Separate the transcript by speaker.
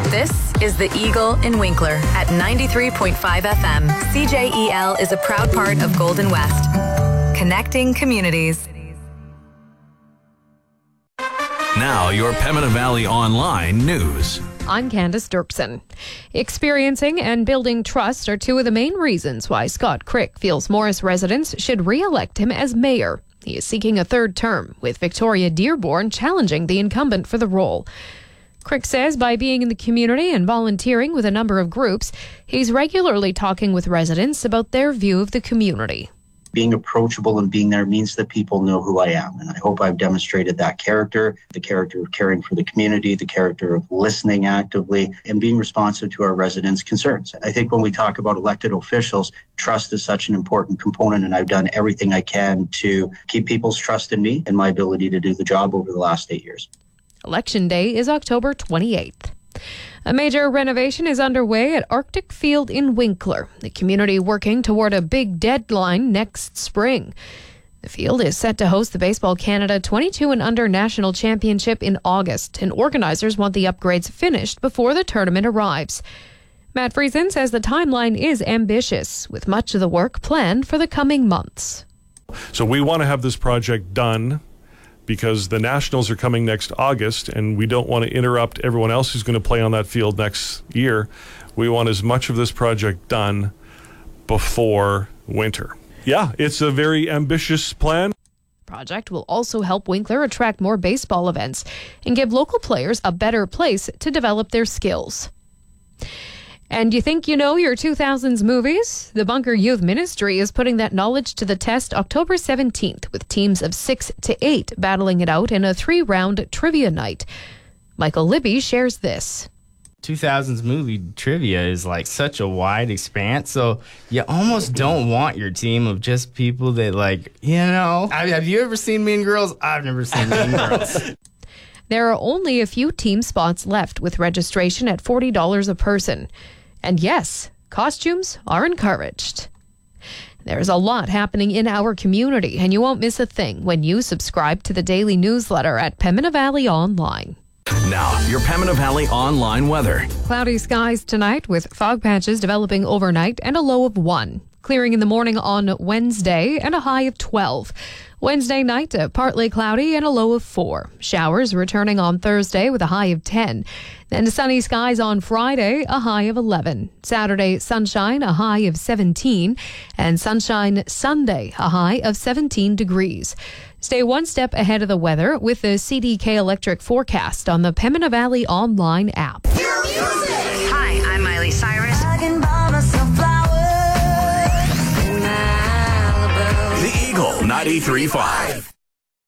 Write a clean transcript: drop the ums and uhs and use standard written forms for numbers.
Speaker 1: This is The Eagle in Winkler at 93.5 FM. CJEL is a proud part of Golden West. Connecting communities.
Speaker 2: Now, your Pembina Valley Online news.
Speaker 3: I'm Candace Dirksen. Experiencing and building trust are two of the main reasons why Scott Crick feels Morris residents should re-elect him as mayor. He is seeking a third term, with Victoria Dearborn challenging the incumbent for the role. Crick says by being in the community and volunteering with a number of groups, he's regularly talking with residents about their view of the community.
Speaker 4: Being approachable and being there means that people know who I am. And I hope I've demonstrated that character, the character of caring for the community, the character of listening actively, and being responsive to our residents' concerns. I think when we talk about elected officials, trust is such an important component, and I've done everything I can to keep people's trust in me and my ability to do the job over the last 8 years. Election
Speaker 3: Day is October 28th. A major renovation is underway at Arctic Field in Winkler, the community working toward a big deadline next spring. The field is set to host the Baseball Canada 22 and under National Championship in August, and organizers want the upgrades finished before the tournament arrives. Matt Friesen says the timeline is ambitious, with much of the work planned for the coming months.
Speaker 5: So we want to have this project done because the Nationals are coming next August, and we don't want to interrupt everyone else who's going to play on that field next year. We want as much of this project done before winter. Yeah, it's a very ambitious plan.
Speaker 3: The project will also help Winkler attract more baseball events and give local players a better place to develop their skills. And you think you know your 2000s movies? The Bunker Youth Ministry is putting that knowledge to the test October 17th with teams of 6 to 8 battling it out in a 3-round trivia night. Michael Libby shares this.
Speaker 6: 2000s movie trivia is like such a wide expanse, so you almost don't want your team of just people that have you ever seen Mean Girls? I've never seen Mean Girls.
Speaker 3: There are only a few team spots left, with registration at $40 a person. And yes, costumes are encouraged. There's a lot happening in our community, and you won't miss a thing when you subscribe to the daily newsletter at Pembina Valley Online.
Speaker 2: Now, your Pembina Valley Online weather.
Speaker 3: Cloudy skies tonight with fog patches developing overnight and a low of 1. Clearing in the morning on Wednesday and a high of 12. Wednesday night, partly cloudy and a low of 4. Showers returning on Thursday with a high of 10. Then sunny skies on Friday, a high of 11. Saturday, sunshine, a high of 17. And sunshine Sunday, a high of 17 degrees. Stay one step ahead of the weather with the CDK Electric forecast on the Pembina Valley Online app.
Speaker 1: Hi, I'm Miley Cyrus.
Speaker 2: The Eagle 93.5.